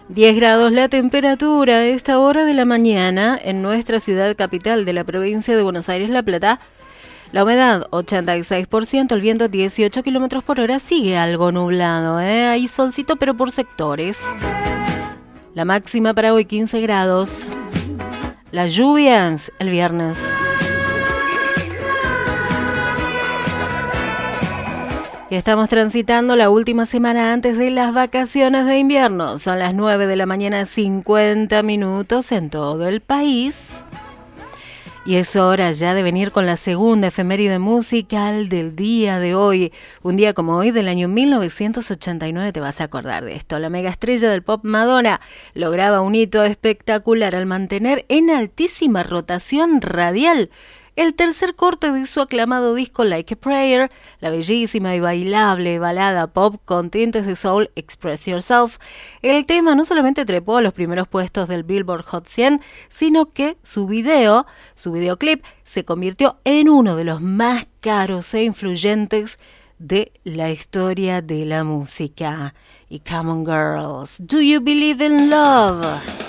10 grados la temperatura a esta hora de la mañana en nuestra ciudad capital de la provincia de Buenos Aires, La Plata. La humedad 86%, el viento 18 kilómetros por hora, sigue algo nublado, Hay solcito pero por sectores. La máxima para hoy 15 grados. Las lluvias el viernes. Y estamos transitando la última semana antes de las vacaciones de invierno. Son las 9 de la mañana, 50 minutos en todo el país. Y es hora ya de venir con la segunda efeméride musical del día de hoy. Un día como hoy del año 1989, te vas a acordar de esto. La mega estrella del pop Madonna lograba un hito espectacular al mantener en altísima rotación radial el tercer corte de su aclamado disco Like a Prayer, la bellísima y bailable balada pop con tintes de soul Express Yourself. El tema no solamente trepó a los primeros puestos del Billboard Hot 100, sino que su videoclip, se convirtió en uno de los más caros e influyentes de la historia de la música. Y come on girls, do you believe in love?